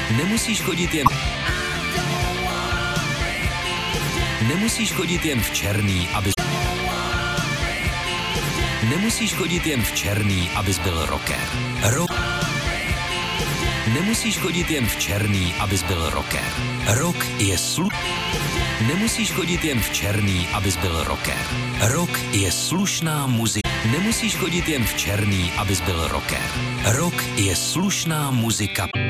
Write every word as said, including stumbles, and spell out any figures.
Nemusíš chodit jen... Nemusíš chodit jen v černý, aby... Nemusíš chodit jen v černý, abys byl rocker. Rock... Nemusíš chodit jen v černý, abys byl rocker. Rock je slu... Nemusíš chodit jen v černý, abys byl rocker. Rock je slušná muzika. Nemusíš chodit jen v černý, abys byl rocker. Rock je slušná muzika.